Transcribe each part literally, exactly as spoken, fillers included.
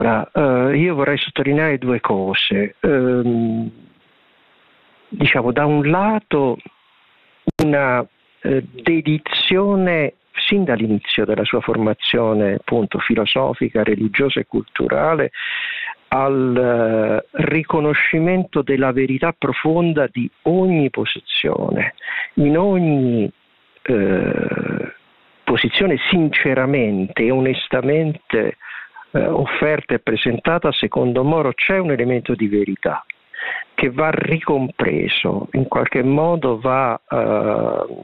Uh, io vorrei sottolineare due cose. Um, diciamo, da un lato una eh, dedizione sin dall'inizio della sua formazione appunto filosofica, religiosa e culturale al uh, riconoscimento della verità profonda di ogni posizione, in ogni uh, posizione sinceramente e onestamente uh, offerta e presentata. Secondo Moro c'è un elemento di verità che va ricompreso, in qualche modo va uh,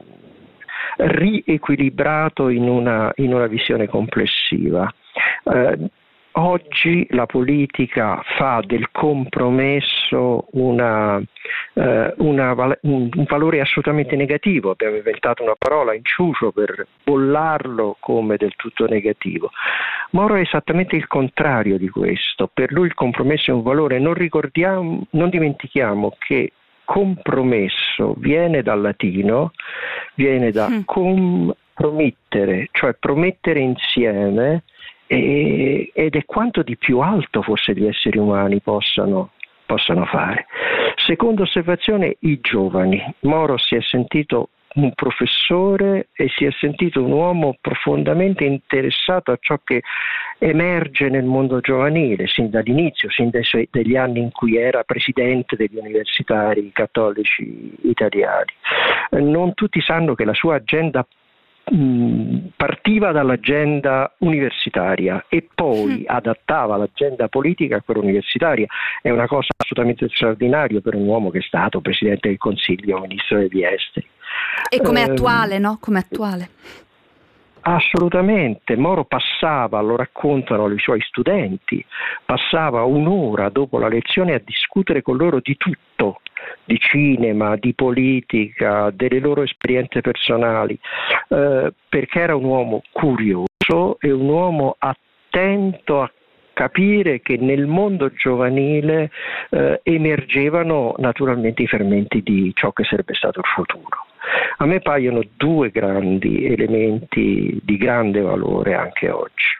riequilibrato in una, in una visione complessiva. Uh, oggi la politica fa del compromesso una, uh, una, un, un valore assolutamente negativo. Abbiamo inventato una parola, inciucio, per bollarlo come del tutto negativo. Moro è esattamente il contrario di questo. Per lui il compromesso è un valore. Non ricordiamo, non dimentichiamo che compromesso viene dal latino, viene da compromittere, cioè promettere insieme, e, ed è quanto di più alto forse gli esseri umani possano, possano fare. Seconda osservazione, i giovani. Moro si è sentito un professore e si è sentito un uomo profondamente interessato a ciò che emerge nel mondo giovanile, sin dall'inizio, sin dai suoi, degli anni in cui era presidente degli universitari cattolici italiani. Non tutti sanno che la sua agenda mh, partiva dall'agenda universitaria e poi adattava l'agenda politica a quella universitaria. È una cosa assolutamente straordinaria per un uomo che è stato presidente del Consiglio, ministro degli esteri. E come eh, attuale, no? Come attuale. Assolutamente. Moro passava, lo raccontano i suoi studenti, passava un'ora dopo la lezione a discutere con loro di tutto, di cinema, di politica, delle loro esperienze personali, eh, perché era un uomo curioso e un uomo attento a capire che nel mondo giovanile eh, emergevano naturalmente i fermenti di ciò che sarebbe stato il futuro. A me paiono due grandi elementi di grande valore anche oggi.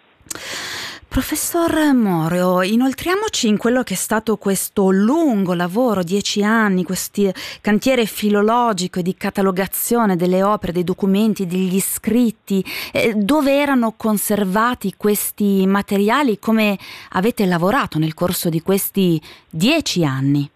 Professor Moro, inoltriamoci in quello che è stato questo lungo lavoro, dieci anni, questo cantiere filologico e di catalogazione delle opere, dei documenti, degli scritti, eh, dove erano conservati questi materiali, come avete lavorato nel corso di questi dieci anni?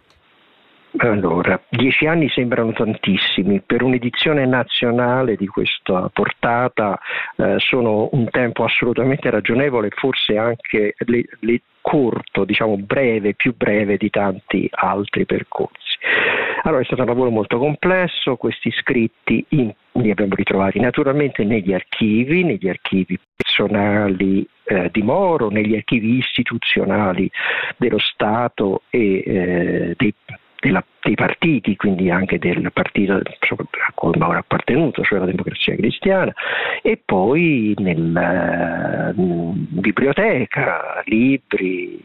Allora, dieci anni sembrano tantissimi, per un'edizione nazionale di questa portata eh, sono un tempo assolutamente ragionevole, forse anche le, le corto, diciamo breve, più breve di tanti altri percorsi. Allora è stato un lavoro molto complesso, questi scritti in, li abbiamo ritrovati naturalmente negli archivi, negli archivi personali eh, di Moro, negli archivi istituzionali dello Stato e eh, dei Della, dei partiti, quindi anche del partito a cui Moro ha appartenuto, cioè la Democrazia Cristiana, e poi nella uh, biblioteca, libri,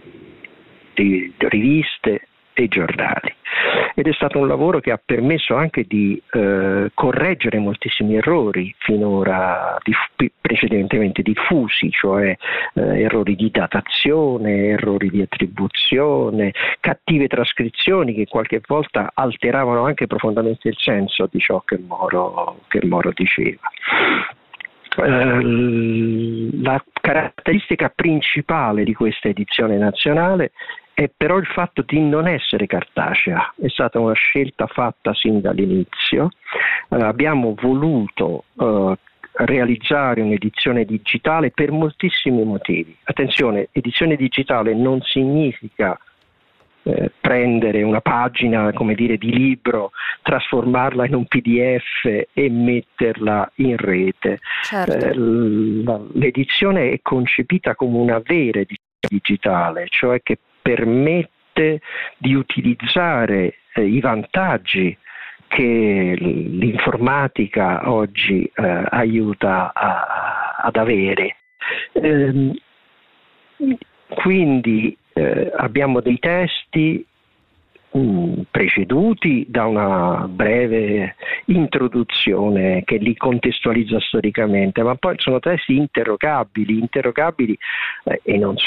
di, di riviste e giornali. Ed è stato un lavoro che ha permesso anche di eh, correggere moltissimi errori finora diff- precedentemente diffusi, cioè eh, errori di datazione, errori di attribuzione, cattive trascrizioni che qualche volta alteravano anche profondamente il senso di ciò che Moro, che Moro diceva. Uh, la caratteristica principale di questa edizione nazionale è però il fatto di non essere cartacea. È stata una scelta fatta sin dall'inizio. Uh, abbiamo voluto uh, realizzare un'edizione digitale per moltissimi motivi. Attenzione, edizione digitale non significa Eh, prendere una pagina, come dire, di libro, trasformarla in un P D F e metterla in rete. Certo. Eh, l'edizione è concepita come una vera edizione digitale, cioè che permette di utilizzare eh, i vantaggi che l'informatica oggi eh, aiuta a, ad avere. Eh, quindi Eh, abbiamo dei testi preceduti da una breve introduzione che li contestualizza storicamente, ma poi sono testi interrogabili, interrogabili eh, e non